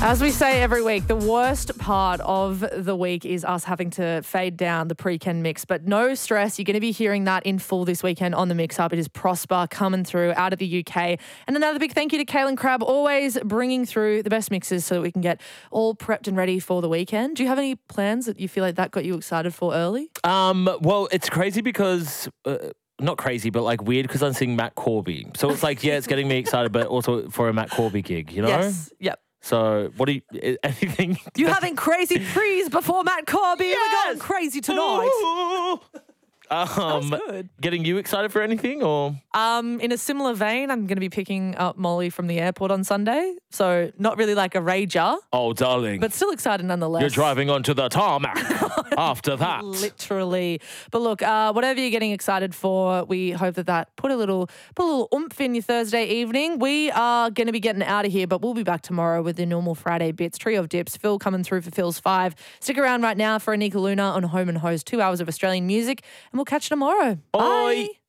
As we say every week, the worst part of the week is us having to fade down the pre-Ken mix. But no stress, you're going to be hearing that in full this weekend on the Mix Up. It is Prosper coming through out of the UK. And another big thank you to Kaylin Crabb, always bringing through the best mixes so that we can get all prepped and ready for the weekend. Do you have any plans that you feel like that got you excited for early? Well, it's crazy because... not crazy, but like weird because I'm seeing Matt Corby. So it's like, yeah, it's getting me excited, but also for a Matt Corby gig, you know? Yes, yep. So what do you, anything? You having crazy prees before Matt Corby? Yes! We're going crazy tonight. That's good. Getting you excited for anything or? In a similar vein, I'm going to be picking up Molly from the airport on Sunday. So not really like a rager. Oh, darling. But still excited nonetheless. You're driving onto the tarmac after that. Literally. But look, whatever you're getting excited for, we hope that put a little oomph in your Thursday evening. We are going to be getting out of here, but we'll be back tomorrow with the normal Friday bits. Trio of Dips. Phil coming through for Phil's 5. Stick around right now for Anika Luna on Home and Hose. 2 hours of Australian music. And we'll catch you tomorrow. Bye.